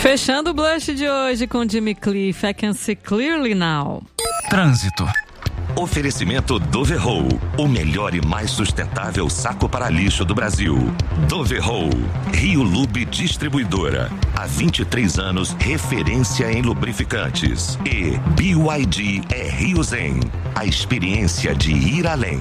Fechando o Blush de hoje com Jimmy Cliff, I Can See Clearly Now. Trânsito. Oferecimento Doverroll, o melhor e mais sustentável saco para lixo do Brasil. Doverroll, Rio Lube Distribuidora. Há 23 anos, referência em lubrificantes. E BYD é Rio Zen, a experiência de ir além.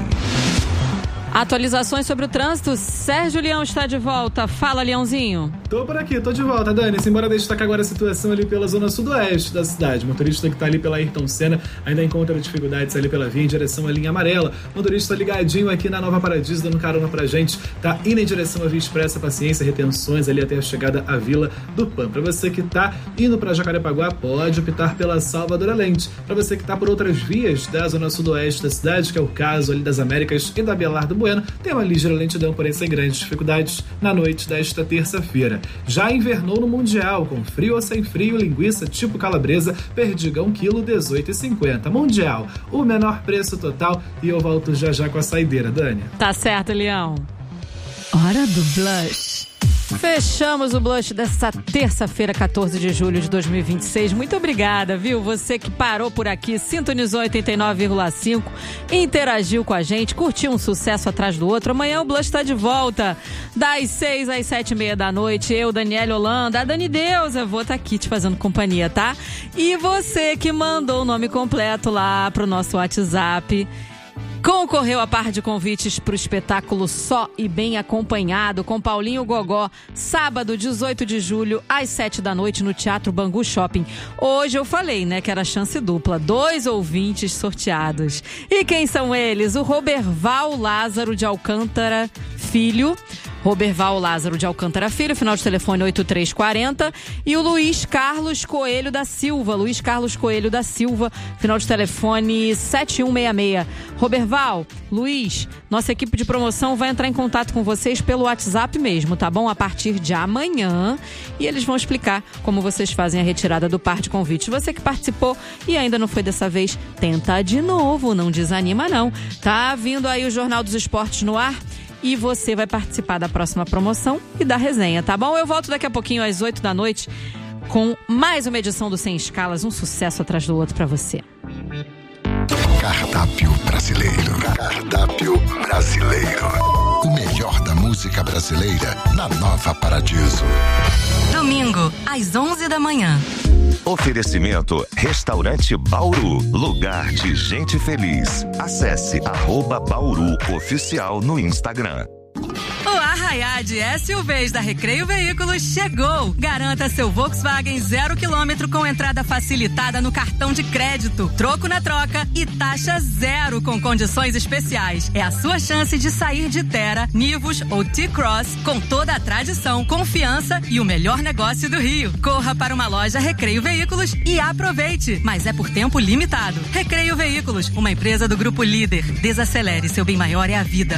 Atualizações sobre o trânsito, Sérgio Leão está de volta. Fala, Leãozinho. Tô por aqui, tô de volta, Dani. Simbora destacar agora a situação ali pela zona sudoeste da cidade. O motorista que tá ali pela Ayrton Senna ainda encontra dificuldades ali pela via em direção à linha amarela. O motorista ligadinho aqui na Nova Paradiso, dando carona pra gente. Tá indo em direção à Via Expressa, paciência, retenções ali até a chegada à Vila do Pan. Pra você que tá indo pra Jacarepaguá, pode optar pela Salvador Allende. Pra você que tá por outras vias da zona sudoeste da cidade, que é o caso ali das Américas e da Belardo Bueno, tem uma ligeira lentidão, porém sem grandes dificuldades na noite desta terça-feira. Já invernou no Mundial, com frio ou sem frio, linguiça tipo calabresa, perdigão quilo, R$18,50. Mundial, o menor preço total, e eu volto já com a saideira, Dani. Tá certo, Leão. Hora do Blush. Fechamos o Blush dessa terça-feira, 14 de julho de 2026. Muito obrigada, viu? Você que parou por aqui, sintonizou 89,5, interagiu com a gente, curtiu um sucesso atrás do outro. Amanhã o Blush tá de volta, das 6 às 7h30 da noite. Eu, Daniele Holanda, a Dani Deus, eu vou estar aqui te fazendo companhia, tá? E você que mandou o nome completo lá pro nosso WhatsApp, concorreu a par de convites para o espetáculo Só e Bem Acompanhado com Paulinho Gogó, sábado 18 de julho às 7 da noite no Teatro Bangu Shopping. Hoje eu falei, né, que era chance dupla, 2 ouvintes sorteados. E quem são eles? O Roberval Lázaro de Alcântara Filho, Roberval Lázaro de Alcântara Filho, final de telefone 8340, e o Luiz Carlos Coelho da Silva, final de telefone 7166. Roberval, Luiz, nossa equipe de promoção vai entrar em contato com vocês pelo WhatsApp mesmo, tá bom? A partir de amanhã, e eles vão explicar como vocês fazem a retirada do par de convites. Você que participou e ainda não foi dessa vez, tenta de novo, não desanima não. Tá vindo aí o Jornal dos Esportes no ar, e você vai participar da próxima promoção e da resenha, tá bom? Eu volto daqui a pouquinho às 8 da noite com mais uma edição do Sem Escalas, um sucesso atrás do outro pra você. Cardápio brasileiro. Cardápio brasileiro. O melhor da música brasileira na Nova Paradiso. Domingo, às 11 da manhã. Oferecimento Restaurante Bauru, lugar de gente feliz. Acesse @Bauru Oficial no Instagram. O Arraiá de SUVs da Recreio Veículos chegou. Garanta seu Volkswagen 0 km com entrada facilitada no cartão de crédito, troco na troca e taxa zero com condições especiais. É a sua chance de sair de Terra, Nivus ou T-Cross com toda a tradição, confiança e o melhor negócio do Rio. Corra para uma loja Recreio Veículos e aproveite, mas é por tempo limitado. Recreio Veículos, uma empresa do Grupo Líder. Desacelere, seu bem maior é a vida.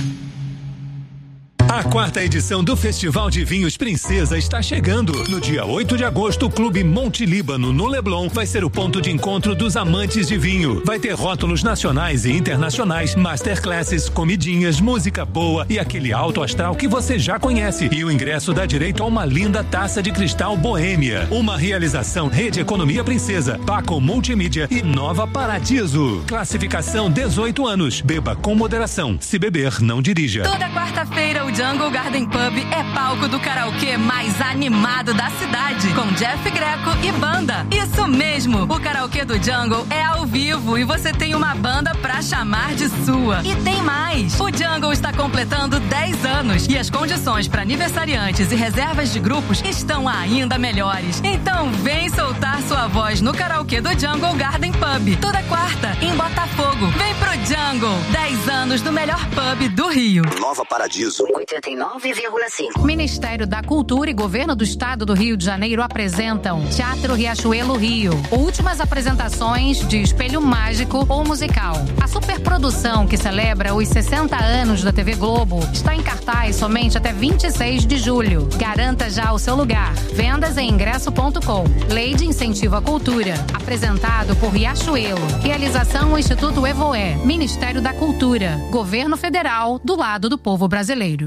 A 4ª edição do Festival de Vinhos Princesa está chegando. No dia 8 de agosto, o Clube Monte Líbano, no Leblon, vai ser o ponto de encontro dos amantes de vinho. Vai ter rótulos nacionais e internacionais, masterclasses, comidinhas, música boa e aquele alto astral que você já conhece. E o ingresso dá direito a uma linda taça de cristal Boêmia. Uma realização Rede Economia Princesa, Paco Multimídia e Nova Paradiso. Classificação 18 anos. Beba com moderação. Se beber, não dirija. Toda quarta-feira, o Jungle Garden Pub é palco do karaokê mais animado da cidade, com Jeff Greco e banda. Isso mesmo, o karaokê do Jungle é ao vivo e você tem uma banda pra chamar de sua. E tem mais, o Jungle está completando 10 anos e as condições para aniversariantes e reservas de grupos estão ainda melhores. Então vem soltar sua voz no karaokê do Jungle Garden Pub, toda quarta, em Botafogo. Vem pro Jungle, 10 anos do melhor pub do Rio. Nova Paradiso. 89,5. Ministério da Cultura e Governo do Estado do Rio de Janeiro apresentam Teatro Riachuelo Rio. Últimas apresentações de Espelho Mágico ou Musical. A superprodução que celebra os 60 anos da TV Globo está em cartaz somente até 26 de julho. Garanta já o seu lugar. Vendas em ingresso.com. Lei de Incentivo à Cultura. Apresentado por Riachuelo. Realização Instituto Evoé. Ministério da Cultura. Governo Federal do lado do povo brasileiro.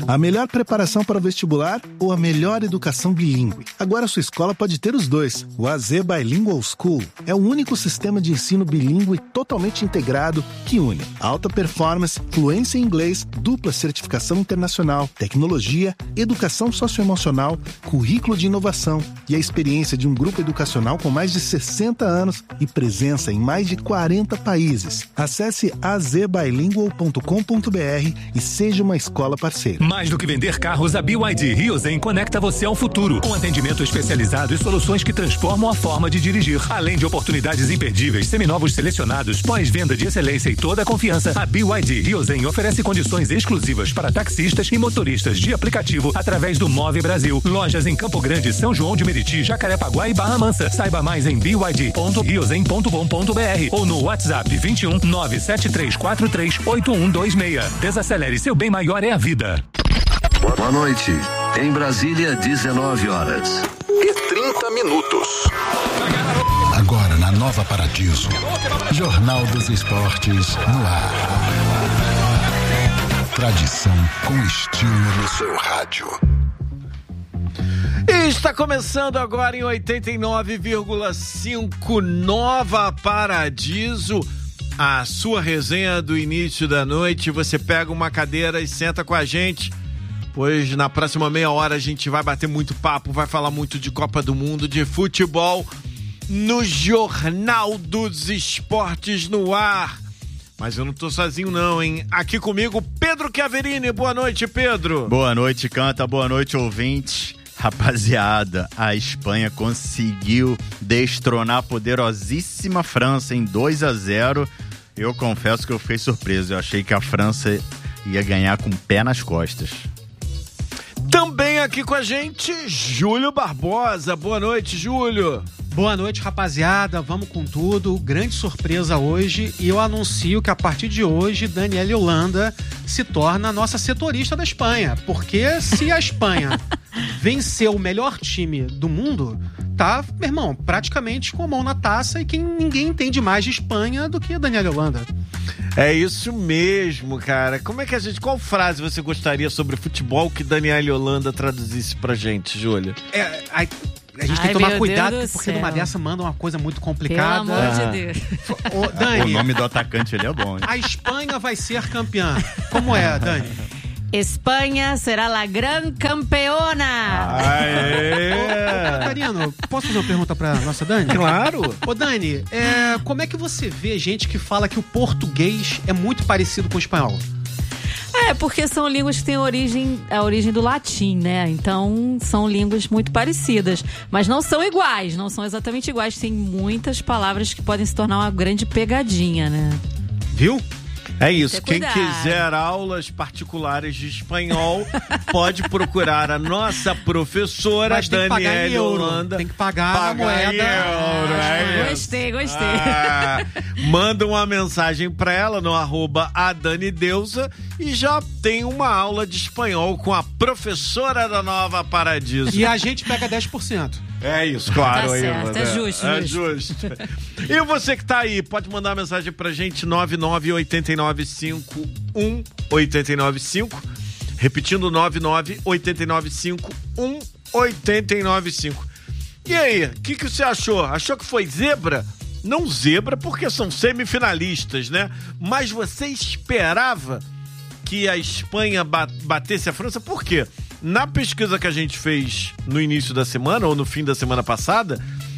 A melhor preparação para o vestibular ou a melhor educação bilíngue? Agora sua escola pode ter os dois. O AZ Bilingual School é o único sistema de ensino bilíngue totalmente integrado que une alta performance, fluência em inglês, dupla certificação internacional, tecnologia, educação socioemocional, currículo de inovação e a experiência de um grupo educacional com mais de 60 anos e presença em mais de 40 países. Acesse azbilingual.com.br e seja uma escola parceira. Mais do que vender carros, a BYD Rio Zen conecta você ao futuro, com atendimento especializado e soluções que transformam a forma de dirigir. Além de oportunidades imperdíveis, seminovos selecionados, pós-venda de excelência e toda a confiança, a BYD Rio Zen oferece condições exclusivas para taxistas e motoristas de aplicativo através do Move Brasil. Lojas em Campo Grande, São João de Meriti, Jacarepaguá e Barra Mansa. Saiba mais em byd.riozen.com.br ou no WhatsApp 21 97343 8126. Desacelere, seu bem maior é a vida. Boa noite. Em Brasília, 19 horas. E 30 minutos. Agora na Nova Paradiso. Jornal dos Esportes no ar. Tradição com estilo no seu rádio. Está começando agora em 89,5 Nova Paradiso. A sua resenha do início da noite. Você pega uma cadeira e senta com a gente, pois na próxima meia hora a gente vai bater muito papo, vai falar muito de Copa do Mundo, de futebol, no Jornal dos Esportes no ar. Mas eu não tô sozinho não, hein? Aqui comigo, Pedro Chiaverini. Boa noite, Pedro. Boa noite, Canta. Boa noite, ouvintes. Rapaziada, a Espanha conseguiu destronar a poderosíssima França em 2-0. Eu confesso que eu fiquei surpreso. Eu achei que a França ia ganhar com o pé nas costas. Também aqui com a gente, Júlio Barbosa. Boa noite, Júlio. Boa noite, rapaziada. Vamos com tudo. Grande surpresa hoje. E eu anuncio que a partir de hoje, Daniela Holanda se torna a nossa setorista da Espanha. Porque se a Espanha vencer o melhor time do mundo, tá, meu irmão, praticamente com a mão na taça. E ninguém entende mais de Espanha do que a Daniela Holanda. É isso mesmo, cara. Como é que qual frase você gostaria sobre futebol que Daniela Holanda traduzisse pra gente, Júlia? A gente tem que tomar cuidado, porque numa dessa manda uma coisa muito complicada. Pelo amor de Deus. Dani, o nome do atacante ele é bom, hein? A Espanha vai ser campeã. Como é, Dani? Espanha será a gran campeona. Catarino, posso fazer uma pergunta pra nossa Dani? Claro. Ô Dani, como é que você vê gente que fala que o português é muito parecido com o espanhol? Porque são línguas que têm a origem do latim, né? Então, são línguas muito parecidas. Mas não são iguais, não são exatamente iguais. Tem muitas palavras que podem se tornar uma grande pegadinha, né? Viu? É isso. Quem quiser aulas particulares de espanhol, pode procurar a nossa professora Daniela Holanda. Tem que pagar a moeda. Gostei. Manda uma mensagem pra ela no @adanideusa e já tem uma aula de espanhol com a professora da Nova Paradiso. E a gente pega 10%. É isso, claro. Tá certo, é justo. É justo. E você que tá aí, pode mandar uma mensagem pra gente, 998951-895. Repetindo, 998951-895. E aí, o que você achou? Achou que foi zebra? Não zebra, porque são semifinalistas, né? Mas você esperava que a Espanha batesse a França? Por quê? Na pesquisa que a gente fez no início da semana, ou no fim da semana passada,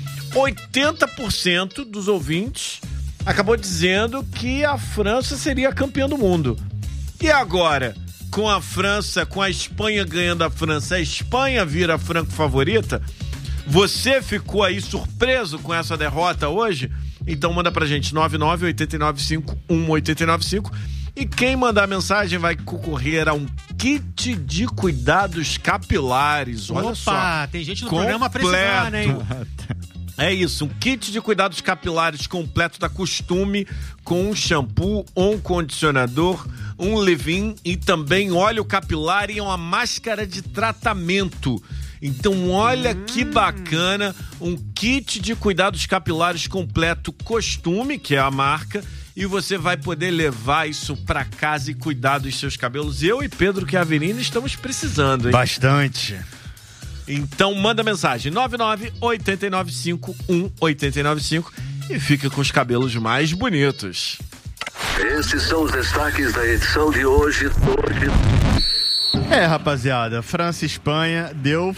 80% dos ouvintes acabou dizendo que a França seria campeã do mundo. E agora, com a França, com a Espanha ganhando a França, a Espanha vira a franco favorita? Você ficou aí surpreso com essa derrota hoje? Então manda pra gente, 998951-895. E quem mandar mensagem vai concorrer a um kit de cuidados capilares. Olha só. Opa, tem gente no programa precisando, hein? É isso, um kit de cuidados capilares completo da Costume, com um shampoo, um condicionador, um leave-in e também óleo capilar e uma máscara de tratamento. Então olha que bacana, um kit de cuidados capilares completo Costume, que é a marca, e você vai poder levar isso pra casa e cuidar dos seus cabelos. Eu e Pedro Chiaverini estamos precisando, hein? Bastante. Então manda mensagem 99-895-1895 e fica com os cabelos mais bonitos. Esses são os destaques da edição de hoje. Rapaziada, França e Espanha,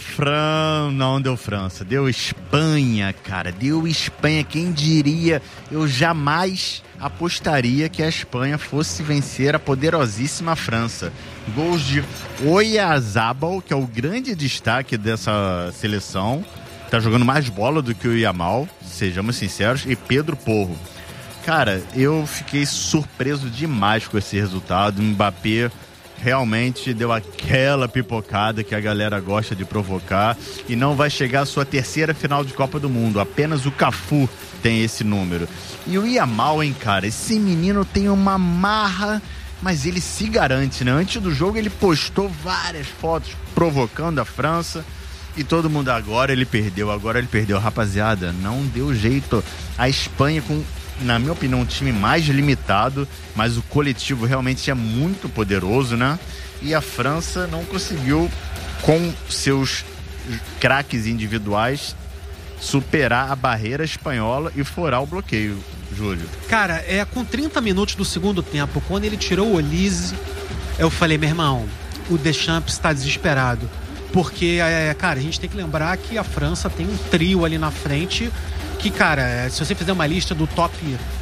não deu França, deu Espanha, cara, deu Espanha. Quem diria? Eu jamais apostaria que a Espanha fosse vencer a poderosíssima França. Gols de Oyarzabal, que é o grande destaque dessa seleção, tá jogando mais bola do que o Yamal, sejamos sinceros, e Pedro Porro. Cara, eu fiquei surpreso demais com esse resultado. Mbappé realmente deu aquela pipocada que a galera gosta de provocar e não vai chegar à sua terceira final de Copa do Mundo. Apenas o Cafu tem esse número. E o Yamal, hein, cara? Esse menino tem uma marra, mas ele se garante, né? Antes do jogo ele postou várias fotos provocando a França e todo mundo, agora ele perdeu. Rapaziada, não deu jeito. A Espanha com, na minha opinião, um time mais limitado, mas o coletivo realmente é muito poderoso, né? E a França não conseguiu, com seus craques individuais, superar a barreira espanhola e furar o bloqueio, Júlio. Cara, com 30 minutos do segundo tempo, quando ele tirou o Olise, eu falei, meu irmão, o Deschamps está desesperado. Porque, cara, a gente tem que lembrar que a França tem um trio ali na frente que, cara, se você fizer uma lista do top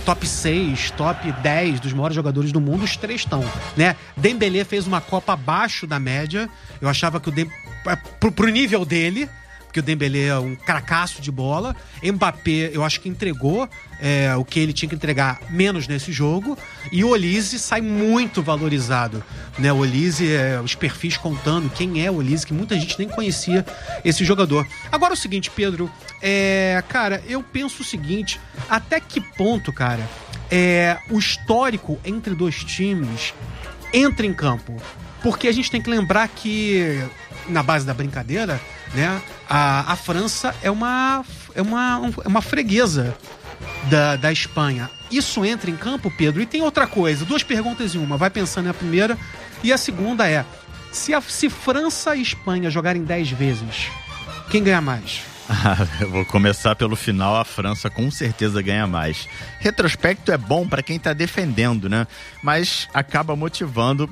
6, top 10 dos maiores jogadores do mundo, os 3 estão, né? Dembélé fez uma Copa abaixo da média. Eu achava que pro nível dele, porque o Dembélé é um cracaço de bola. Mbappé, eu acho que entregou o que ele tinha que entregar menos nesse jogo. E o Olise sai muito valorizado, né? O Olise, os perfis contando quem é o Olise, que muita gente nem conhecia esse jogador. Agora é o seguinte, Pedro, cara, eu penso o seguinte, até que ponto, cara, o histórico entre dois times entra em campo? Porque a gente tem que lembrar que, na base da brincadeira, né, a França é uma freguesa da Espanha. Isso entra em campo, Pedro? E tem outra coisa, 2 perguntas em uma. Vai pensando na primeira. E a segunda se França e Espanha jogarem 10 vezes, quem ganha mais? Eu vou começar pelo final. A França com certeza ganha mais. Retrospecto é bom para quem tá defendendo, né? Mas acaba motivando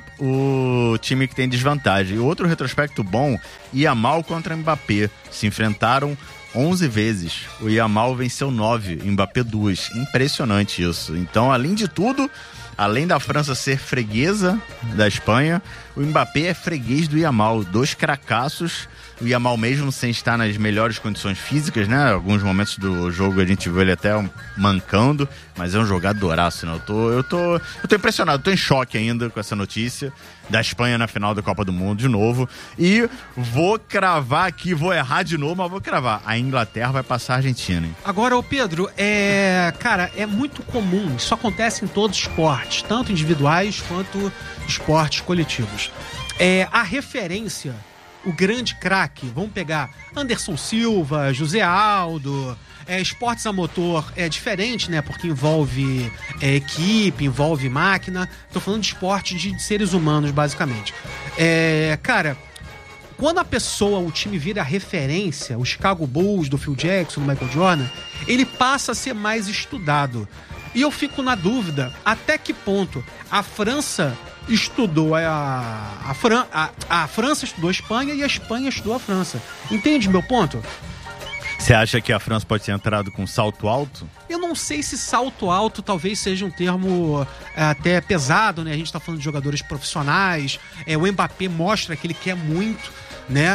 o time que tem desvantagem. E outro retrospecto bom, Yamal contra Mbappé. Se enfrentaram 11 vezes. O Yamal venceu 9, Mbappé 2. Impressionante isso. Então, além de tudo, além da França ser freguesa da Espanha, o Mbappé é freguês do Yamal. 2 cracaços. O Yamal, mesmo sem estar nas melhores condições físicas, né? Alguns momentos do jogo a gente viu ele até mancando, mas é um jogadoraço, né? Eu tô impressionado, tô em choque ainda com essa notícia da Espanha na final da Copa do Mundo de novo. E vou cravar aqui, vou errar de novo, mas vou cravar. A Inglaterra vai passar a Argentina, hein? Agora, ô Pedro, cara, é muito comum, isso acontece em todos os esportes, tanto individuais quanto esportes coletivos. A referência, o grande craque, vamos pegar Anderson Silva, José Aldo, esportes a motor é diferente, né? Porque envolve equipe, envolve máquina. Tô falando de esporte de seres humanos, basicamente. Cara, quando o time vira referência, o Chicago Bulls, do Phil Jackson, do Michael Jordan, ele passa a ser mais estudado. E eu fico na dúvida, até que ponto a França estudou a França estudou a Espanha e a Espanha estudou a França. Entende meu ponto? Você acha que a França pode ter entrado com salto alto? Eu não sei se salto alto talvez seja um termo até pesado, né? A gente tá falando de jogadores profissionais, o Mbappé mostra que ele quer muito, né?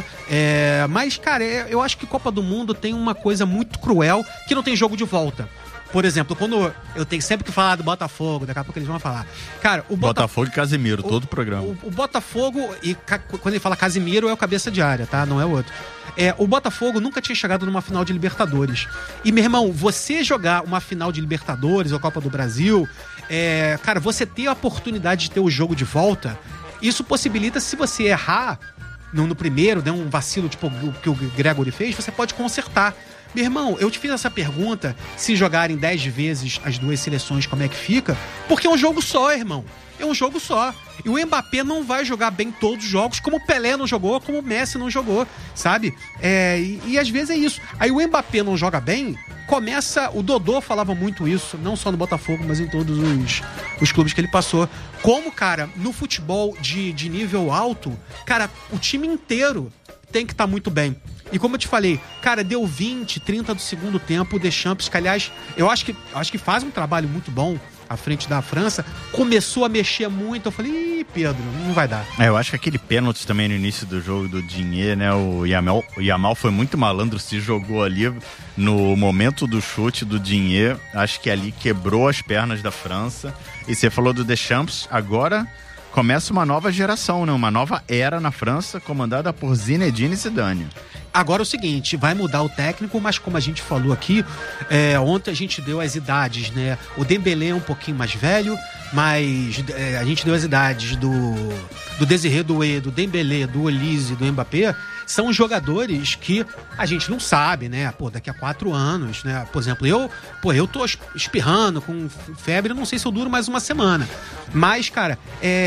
Mas, cara, eu acho que Copa do Mundo tem uma coisa muito cruel, que não tem jogo de volta. Por exemplo, quando eu tenho sempre que falar do Botafogo, daqui a pouco eles vão falar. Cara, o Botafogo e Casemiro, todo o programa. O Botafogo, e quando ele fala Casemiro, é o cabeça de área, tá? Não é o outro. O Botafogo nunca tinha chegado numa final de Libertadores. E, meu irmão, você jogar uma final de Libertadores ou Copa do Brasil, cara, você ter a oportunidade de ter o jogo de volta, isso possibilita, se você errar, no primeiro, deu um vacilo tipo o que o Gregory fez, você pode consertar. Meu irmão, eu te fiz essa pergunta, se jogarem 10 vezes as duas seleções, como é que fica? Porque é um jogo só, irmão. É um jogo só. E o Mbappé não vai jogar bem todos os jogos, como o Pelé não jogou, como o Messi não jogou, sabe? E às vezes é isso. Aí o Mbappé não joga bem, começa... O Dodô falava muito isso, não só no Botafogo, mas em todos os clubes que ele passou. Como, cara, no futebol de nível alto, cara, o time inteiro tem que estar muito bem. E como eu te falei, cara, deu 20, 30 do segundo tempo, o Deschamps, que aliás, eu acho que faz um trabalho muito bom à frente da França, começou a mexer muito, eu falei, Pedro, não vai dar. Eu acho que aquele pênalti também no início do jogo do Digne, né, o Yamal foi muito malandro, se jogou ali no momento do chute do Digne, acho que ali quebrou as pernas da França. E você falou do Deschamps, agora começa uma nova geração, né, uma nova era na França, comandada por Zinedine Zidane. Agora é o seguinte, vai mudar o técnico, mas como a gente falou aqui, ontem a gente deu as idades, né? O Dembélé é um pouquinho mais velho, mas a gente deu as idades do Désiré Doué, do Dembélé, do Olise, do Mbappé. São jogadores que a gente não sabe, né? Pô, daqui a 4 anos, né? Por exemplo, eu tô espirrando com febre, não sei se eu duro mais uma semana. Mas, cara,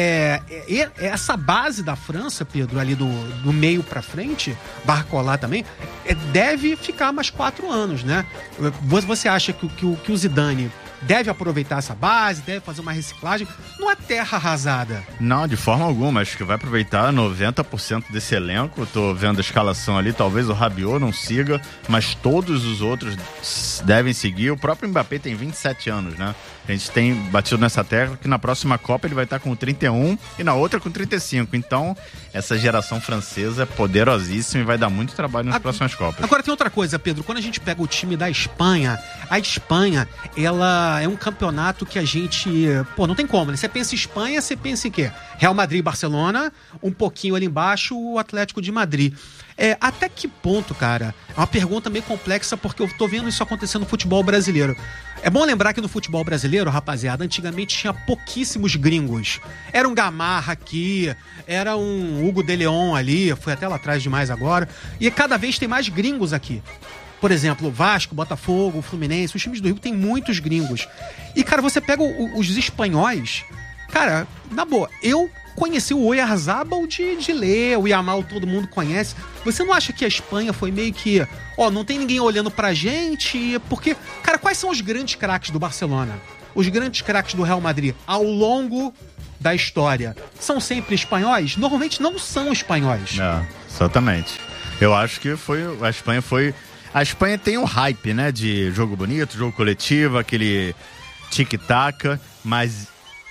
essa base da França, Pedro, ali do meio pra frente, Barcola também, deve ficar mais 4 anos, né? Você acha que o Zidane deve aproveitar essa base, deve fazer uma reciclagem? Não é terra arrasada. Não, de forma alguma. Acho que vai aproveitar 90% desse elenco. Tô vendo a escalação ali, talvez o Rabiot não siga, mas todos os outros devem seguir. O próprio Mbappé tem 27 anos, né? A gente tem batido nessa tecla que na próxima Copa ele vai estar com 31 e na outra com 35. Então, essa geração francesa é poderosíssima e vai dar muito trabalho nas próximas Copas. Agora tem outra coisa, Pedro. Quando a gente pega o time da Espanha, a Espanha, ela é um campeonato que a gente... Pô, não tem como, né? Você pensa em Espanha, você pensa em quê? Real Madrid e Barcelona, um pouquinho ali embaixo, o Atlético de Madrid. Até que ponto, cara? É uma pergunta meio complexa, porque eu tô vendo isso acontecer no futebol brasileiro. É bom lembrar que no futebol brasileiro, rapaziada, antigamente tinha pouquíssimos gringos. Era um Gamarra aqui, era um Hugo de Leon ali, foi até lá atrás demais agora. E cada vez tem mais gringos aqui. Por exemplo, Vasco, Botafogo, Fluminense, os times do Rio tem muitos gringos. E, cara, você pega os espanhóis, cara, na boa, eu conheci o Oyarzabal de ler, o Yamal todo mundo conhece. Você não acha que a Espanha foi meio que... não tem ninguém olhando pra gente? Porque, cara, quais são os grandes craques do Barcelona? Os grandes craques do Real Madrid ao longo da história? São sempre espanhóis? Normalmente não são espanhóis. Exatamente. Eu acho que a Espanha foi... A Espanha tem um hype, né, de jogo bonito, jogo coletivo, aquele tic-tac, mas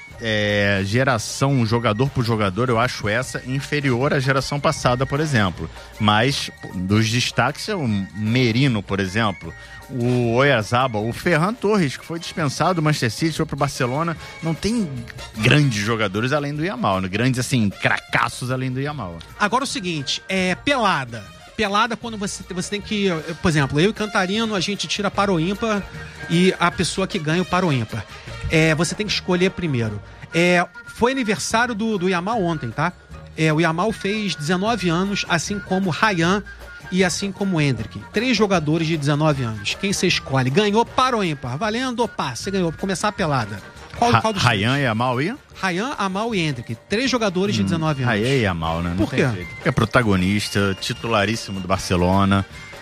geração jogador por jogador, eu acho essa inferior à geração passada, por exemplo. Mas dos destaques é o Merino, por exemplo, o Oyarzabal, o Ferran Torres, que foi dispensado do Manchester City, foi pro Barcelona. Não tem grandes jogadores além do Yamal, né? Grandes, assim, cracaços além do Yamal. Agora o seguinte, pelada. Pelada, quando você tem que... Por exemplo, eu e Cantarino, a gente tira para o ímpar e a pessoa que ganha o para o ímpar. Você tem que escolher primeiro. Foi aniversário do Yamal ontem, tá? O Yamal fez 19 anos, assim como Ryan e assim como Endrick. 3 jogadores de 19 anos. Quem você escolhe? Ganhou para o ímpar. Valendo ou pá? Você ganhou. Pra começar a pelada. Qual dos Ryan, Yamal e? Ryan, Amal e Endrick. 3 jogadores de 19 anos. Ryan e Yamal, né? Não Por quê? Porque é protagonista, titularíssimo do Barcelona.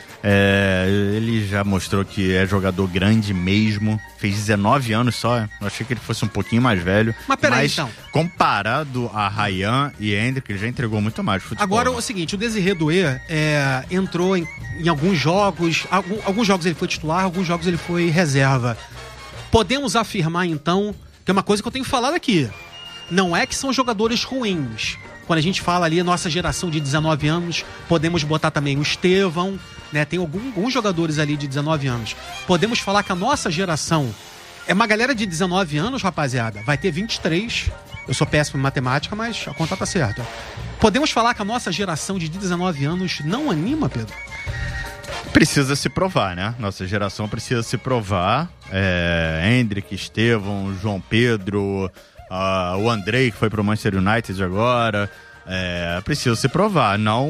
Ele já mostrou que é jogador grande mesmo. Fez 19 anos só. Eu achei que ele fosse um pouquinho mais velho. Mas peraí, então. Comparado a Ryan e Endrick, ele já entregou muito mais futebol. Agora, é o seguinte, o Désiré Doué entrou em alguns jogos. Alguns jogos ele foi titular, alguns jogos ele foi reserva. Podemos afirmar, então, que é uma coisa que eu tenho falado aqui. Não é que são jogadores ruins. Quando a gente fala ali, nossa geração de 19 anos, podemos botar também o Estevão, né? Tem alguns jogadores ali de 19 anos. Podemos falar que a nossa geração é uma galera de 19 anos, rapaziada, vai ter 23. Eu sou péssimo em matemática, mas a conta tá certa. Podemos falar que a nossa geração de 19 anos não anima, Pedro? Precisa se provar, né? Nossa geração precisa se provar. Endrick, Estevão, João Pedro, o Andrei, que foi pro Manchester United agora, Precisa se provar. Não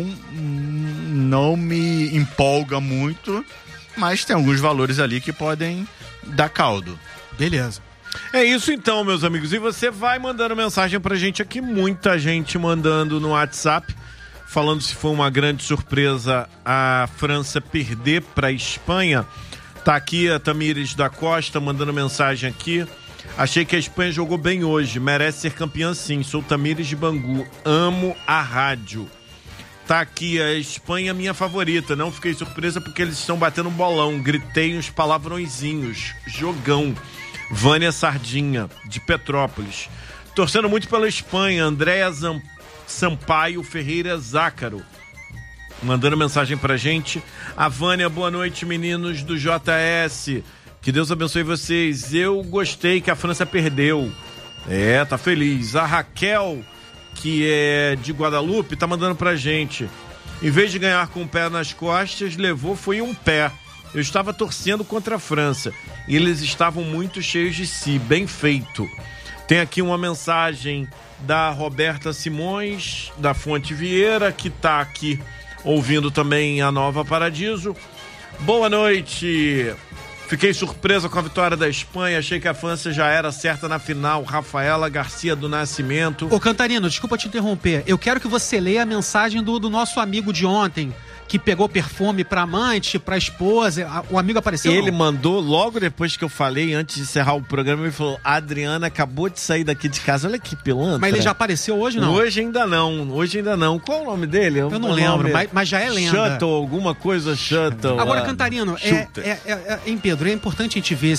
me empolga muito, mas tem alguns valores ali que podem dar caldo. Beleza. É isso então, meus amigos. E você vai mandando mensagem pra gente aqui, muita gente mandando no WhatsApp, falando se foi uma grande surpresa a França perder pra Espanha. Tá aqui a Tamires da Costa mandando mensagem aqui. Achei que a Espanha jogou bem hoje, merece ser campeã sim. Sou Tamires de Bangu, amo a rádio. Tá aqui a Espanha, minha favorita. Não fiquei surpresa porque eles estão batendo um bolão. Gritei uns palavrõezinhos. Jogão. Vânia Sardinha, de Petrópolis. Torcendo muito pela Espanha, Andréa Sampaio Ferreira Zácaro, mandando mensagem pra gente. A Vânia, boa noite, meninos do JS. Que Deus abençoe vocês. Eu gostei que a França perdeu. Tá feliz. A Raquel, que é de Guadalupe, tá mandando pra gente. Em vez de ganhar com o pé nas costas, levou foi um pé. Eu estava torcendo contra a França e eles estavam muito cheios de si, bem feito. Tem aqui uma mensagem da Roberta Simões, da Fonte Vieira, que está aqui ouvindo também a Nova Paradiso. Boa noite. Fiquei surpresa com a vitória da Espanha, achei que a França já era certa na final. Rafaela Garcia do Nascimento. Ô Cantarino, desculpa te interromper. Eu quero que você leia a mensagem do nosso amigo de ontem, que pegou perfume pra amante, pra esposa. O amigo apareceu? Ele mandou logo depois que eu falei, antes de encerrar o programa, ele falou: a Adriana acabou de sair daqui de casa. Olha que pilantra. Mas ele já apareceu hoje, não? Hoje ainda não. Qual o nome dele? Eu não lembro, mas já é lenda. Shuttle, alguma coisa Shuttle. Agora, Cantarino, hein, Pedro, é importante a gente ver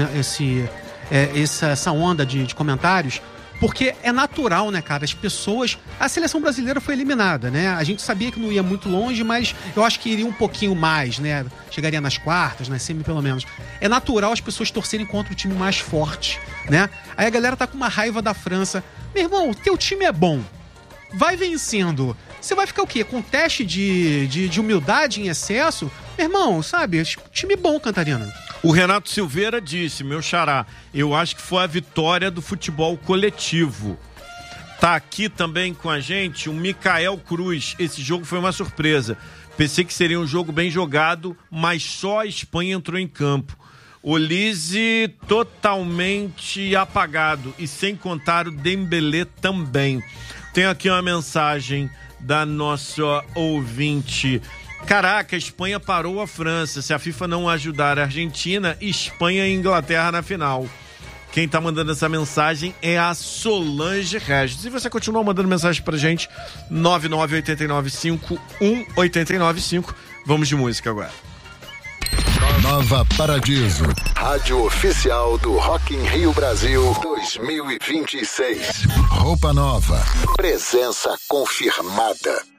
essa onda de comentários, porque é natural, né, cara? As pessoas... A seleção brasileira foi eliminada, né? A gente sabia que não ia muito longe, mas eu acho que iria um pouquinho mais, né? Chegaria nas quartas, nas semi pelo menos. É natural as pessoas torcerem contra o time mais forte, né? Aí a galera tá com uma raiva da França. Meu irmão, o teu time é bom. Vai vencendo. Você vai ficar o quê? Com teste de humildade em excesso? Meu irmão, sabe? Time bom, Cantarina. O Renato Silveira disse, meu xará, eu acho que foi a vitória do futebol coletivo. Tá aqui também com a gente o Micael Cruz. Esse jogo foi uma surpresa. Pensei que seria um jogo bem jogado, mas só a Espanha entrou em campo. Olise totalmente apagado e sem contar o Dembélé também. Tem aqui uma mensagem da nossa ouvinte. Caraca, a Espanha parou a França. Se a FIFA não ajudar a Argentina, Espanha e Inglaterra na final. Quem tá mandando essa mensagem é a Solange Regis. E você continua mandando mensagem pra gente, 99895-1895. Vamos de música agora. Nova Paradiso, rádio oficial do Rock in Rio Brasil 2026. Roupa nova, presença confirmada.